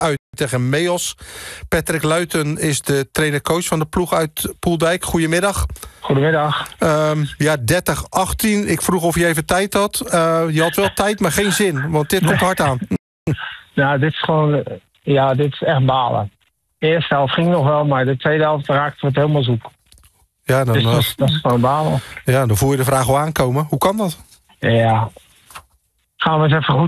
uit tegen Meos. Patrick Luiten is de trainer-coach van de ploeg uit Poeldijk. Goedemiddag. Goedemiddag. 30-18. Ik vroeg of je even tijd had. Je had wel tijd, maar geen zin, want dit komt hard aan. Nou, dit is gewoon... Ja, dit is echt balen. De eerste helft ging nog wel, maar de tweede helft raakten we het helemaal zoek. Ja, dan, dus dat is gewoon balen. Ja, dan voel je de vraag wel aankomen. Hoe kan dat? Ja. Gaan we eens even goed